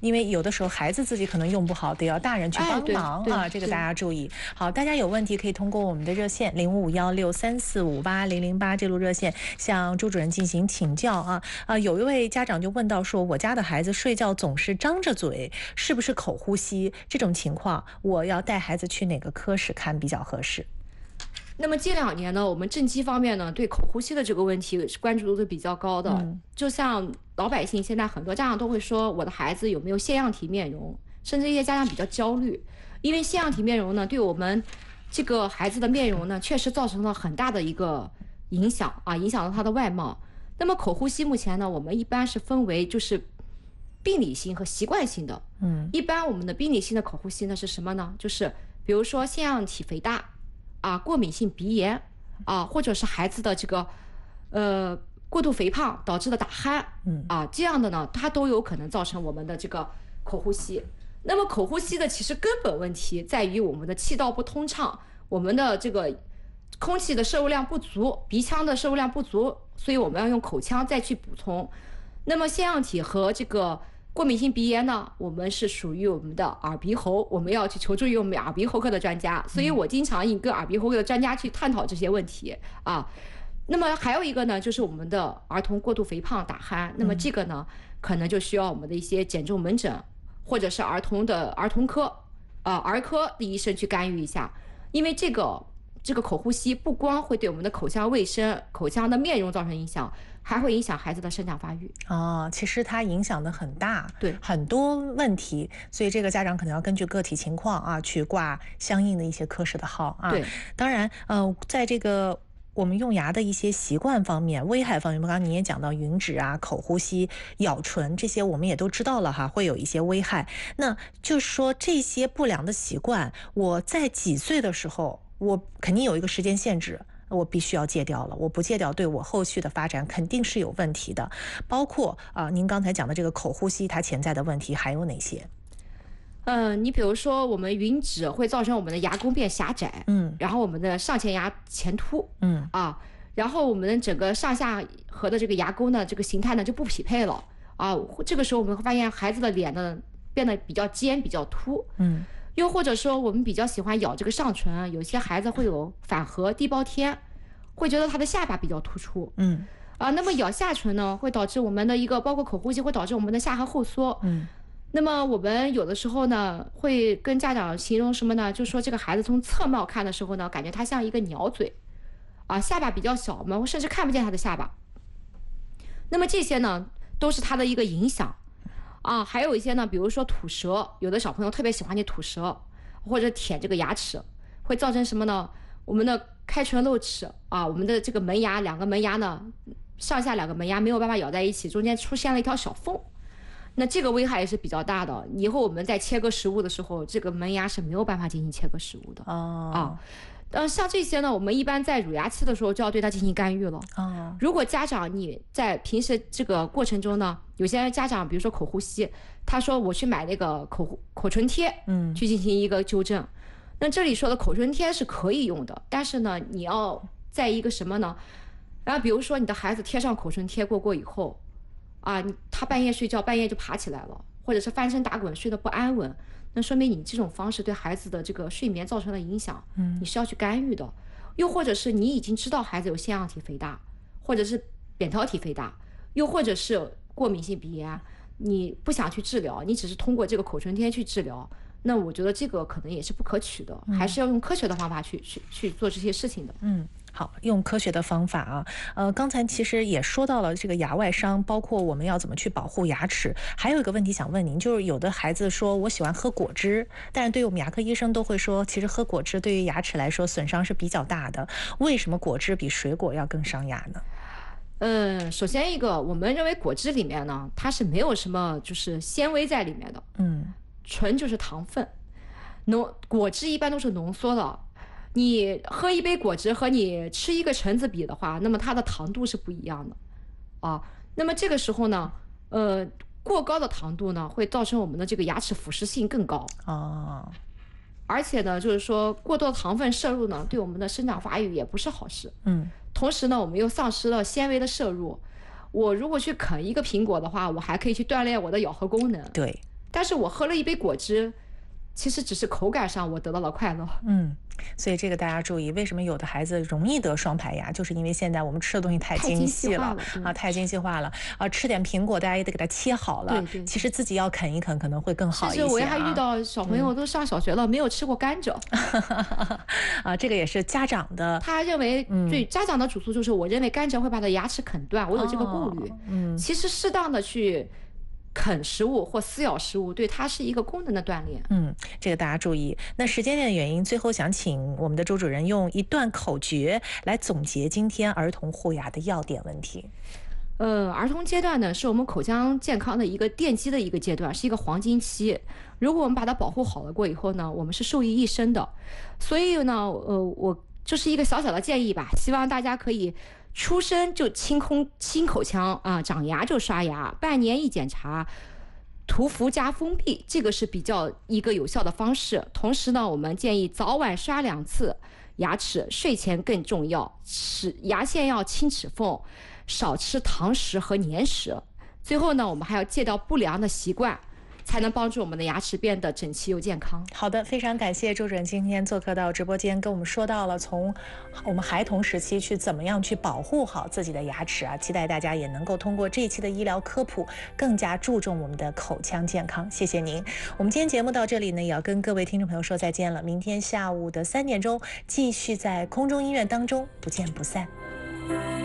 因为有的时候孩子自己可能用不好，得要大人去帮忙啊，这个大家注意。好，大家有问题可以通过我们的热线055163458008这路热线向朱主任进行请教啊。有一位家长就问到说，我家的孩子睡觉总是张着嘴，是不是口呼吸？这种情况，我要带孩子去哪个科室看比较合适？ 那么近2年呢，我们正畸方面呢，对口呼吸的这个问题关注度是比较高的。就像老百姓现在很多家长都会说，我的孩子有没有腺样体面容，甚至一些家长比较焦虑，因为腺样体面容呢，对我们这个孩子的面容呢，确实造成了很大的一个影响啊，影响了他的外貌。那么口呼吸目前呢，我们一般是分为就是病理性和习惯性的。一般我们的病理性的口呼吸呢是什么呢？就是比如说腺样体肥大啊，过敏性鼻炎啊，或者是孩子的这个过度肥胖导致的打鼾啊，这样的呢，它都有可能造成我们的这个口呼吸。那么口呼吸的其实根本问题在于我们的气道不通畅，我们的这个空气的摄入量不足，鼻腔的摄入量不足，所以我们要用口腔再去补充。那么腺样体和这个过敏性鼻炎呢，我们是属于我们的耳鼻喉，我们要去求助于我们耳鼻喉科的专家，所以我经常跟耳鼻喉科的专家去探讨这些问题啊。那么还有一个呢，就是我们的儿童过度肥胖打鼾，那么这个呢，可能就需要我们的一些减重门诊，或者是儿童科儿科的医生去干预一下，因为这个口呼吸不光会对我们的口腔卫生、口腔的面容造成影响，还会影响孩子的生长发育。 其实它影响的很大， 对， 很多问题，所以这个家长可能要根据个体情况啊，去挂相应的一些科室的号啊。 对， 当然，在这个我们用牙的一些习惯方面、危害方面，刚刚你也讲到吮指啊、口呼吸、咬唇这些，我们也都知道了哈，会有一些危害。那就是说这些不良的习惯，我在几岁的时候，我肯定有一个时间限制。我必须要戒掉了，我不戒掉对我后续的发展肯定是有问题的，包括您刚才讲的这个口呼吸它潜在的问题还有哪些？ 你比如说我们吮指会造成我们的牙弓变狭窄，然后我们的上前牙前凸，然后我们整个上下颌的这个牙弓呢，这个形态呢就不匹配了啊，这个时候我们会发现孩子的脸呢变得比较尖、比较凸，又或者说我们比较喜欢咬这个上唇，有些孩子会有反颌地包天，会觉得他的下巴比较突出，那么咬下唇呢，会导致我们的一个包括口呼吸会导致我们的下颌后缩，那么我们有的时候呢会跟家长形容什么呢？就说这个孩子从侧貌看的时候呢，感觉他像一个鸟嘴，下巴比较小，我们甚至看不见他的下巴。那么这些呢都是他的一个影响。还有一些呢，比如说吐舌，有的小朋友特别喜欢去吐舌，或者舔这个牙齿，会造成什么呢？我们的开唇露齿我们的这个门牙，两个门牙呢，上下两个门牙没有办法咬在一起，中间出现了一条小缝，那这个危害也是比较大的。以后我们在切割食物的时候，这个门牙是没有办法进行切割食物的像这些呢，我们一般在乳牙期的时候就要对它进行干预了。如果家长你在平时这个过程中呢，有些家长比如说口呼吸，他说我去买那个口唇贴，去进行一个纠正。那这里说的口唇贴是可以用的，但是呢，你要在一个什么呢？然后比如说你的孩子贴上口唇贴过以后，他半夜睡觉半夜就爬起来了，或者是翻身打滚睡得不安稳。那说明你这种方式对孩子的这个睡眠造成了影响，你是要去干预的。又或者是你已经知道孩子有腺样体肥大，或者是扁桃体肥大，又或者是过敏性鼻炎，你不想去治疗，你只是通过这个口唇贴去治疗，那我觉得这个可能也是不可取的，还是要用科学的方法去做这些事情的。 好，用科学的方法刚才其实也说到了这个牙外伤，包括我们要怎么去保护牙齿。还有一个问题想问您，就是有的孩子说我喜欢喝果汁，但是对于我们牙科医生都会说，其实喝果汁对于牙齿来说损伤是比较大的。为什么果汁比水果要更伤牙呢？ 首先一个，我们认为果汁里面呢，它是没有什么就是纤维在里面的，纯就是糖分。果汁一般都是浓缩的。你喝一杯果汁和你吃一个橙子比的话，那么它的糖度是不一样的那么这个时候呢，过高的糖度呢会造成我们的这个牙齿腐蚀性更高而且呢，就是说过多的糖分摄入呢，对我们的生长发育也不是好事。同时呢，我们又丧失了纤维的摄入。我如果去啃一个苹果的话，我还可以去锻炼我的咬合功能。 对。 但是我喝了一杯果汁，其实只是口感上我得到了快乐。 所以这个大家注意，为什么有的孩子容易得双排牙，就是因为现在我们吃的东西太精细了啊，太精细化了啊！吃点苹果，大家也得给它切好了。 对， 其实自己要啃一啃，可能会更好一些。 甚至我还遇到小朋友都上小学了，没有吃过甘蔗啊，这个也是家长的。 他认为，对家长的主诉就是，我认为甘蔗会把他的牙齿啃断，我有这个顾虑。其实适当的去啃食物或撕咬食物，对它是一个功能的锻炼。 这个大家注意。那时间的原因，最后想请我们的周主任用一段口诀来总结今天儿童护牙的要点问题。 儿童阶段呢，是我们口腔健康的一个奠基的一个阶段，是一个黄金期。如果我们把它保护好了过以后呢，我们是受益一生的。所以呢，我就是一个小小的建议吧，希望大家可以出生就清口腔啊，长牙就刷牙，半年一检查，涂氟加封闭，这个是比较一个有效的方式。同时呢，我们建议早晚刷2次牙齿，睡前更重要，牙线要清齿缝，少吃糖食和黏食。最后呢，我们还要戒掉不良的习惯，才能帮助我们的牙齿变得整齐又健康。 好的，非常感谢周主任今天做客到直播间，跟我们说到了从我们孩童时期去怎么样去保护好自己的牙齿啊，期待大家也能够通过这一期的医疗科普，更加注重我们的口腔健康。谢谢您。我们今天节目到这里呢，也要跟各位听众朋友说再见了。明天下午的3点钟，继续在空中医院当中不见不散。